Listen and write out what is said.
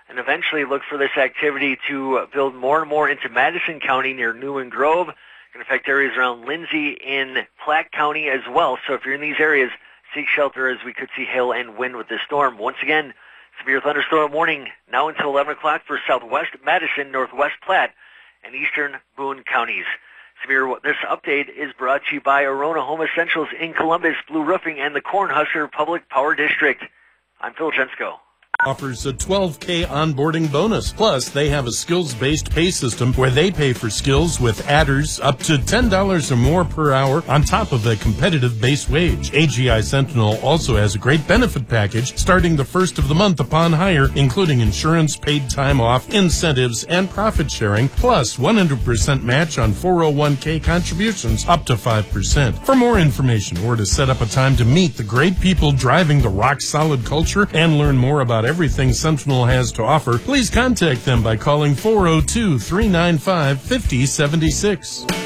and eventually look for this activity to build more and more into Madison County near New and Grove. Going to affect areas around Lindsay in Platte County as well. So if you're in these areas, seek shelter as we could see hail and wind with this storm. Once again, severe thunderstorm warning now until 11 o'clock for southwest Madison, northwest Platte, and eastern Boone counties. This update is brought to you by Arona Home Essentials in Columbus, Blue Roofing, and the Cornhusker Public Power District. I'm Phil Jensko. Offers a $12K onboarding bonus. Plus, they have a skills-based pay system where they pay for skills with adders up to $10 or more per hour on top of a competitive base wage. AGI Sentinel also has a great benefit package starting the first of the month upon hire, including insurance, paid time off, incentives, and profit sharing, plus 100% match on 401K contributions up to 5%. For more information or to set up a time to meet the great people driving the rock-solid culture and learn more about everything Sentinel has to offer, please contact them by calling 402-395-5076.